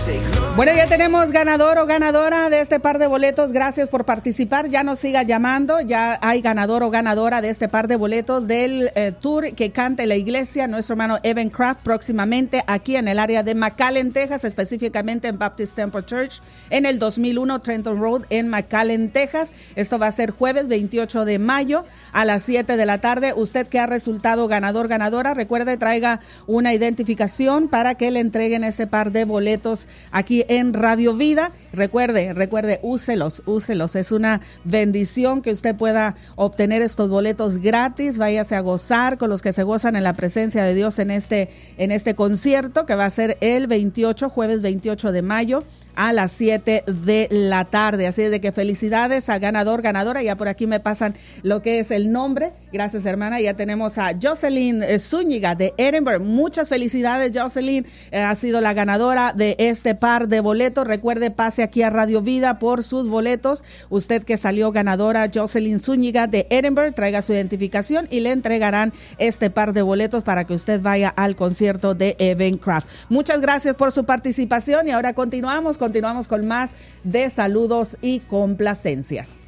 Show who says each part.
Speaker 1: Bueno, ya tenemos ganador o ganadora de este par de boletos. Gracias por participar. Ya nos siga llamando. Ya hay ganador o ganadora de este par de boletos del tour que cante la iglesia, nuestro hermano Evan Craft, próximamente aquí en el área de McAllen, Texas, específicamente en Baptist Temple Church, en el 2001 Trenton Road en McAllen, Texas. Esto va a ser jueves 28 de mayo a las 7 de la tarde. Usted que ha resultado ganador, ganadora, recuerde, traiga una identificación para que le entreguen este par de boletos aquí en Radio Vida. Recuerde, úselos. Es una bendición que usted pueda obtener estos boletos gratis. Váyase a gozar con los que se gozan en la presencia de Dios en este concierto que va a ser el jueves 28 de mayo a las 7 de la tarde. Así es de que felicidades al ganador, ganadora. Ya por aquí me pasan lo que es el nombre. Gracias, hermana. Ya tenemos a Jocelyn Zúñiga de Edinburgh. Muchas felicidades, Jocelyn. Ha sido la ganadora de este par de boletos. Recuerde, pase aquí a Radio Vida por sus boletos. Usted que salió ganadora, Jocelyn Zúñiga de Edinburgh, traiga su identificación y le entregarán este par de boletos para que usted vaya al concierto de Evan Craft. Muchas gracias por su participación y ahora continuamos con más de saludos y complacencias.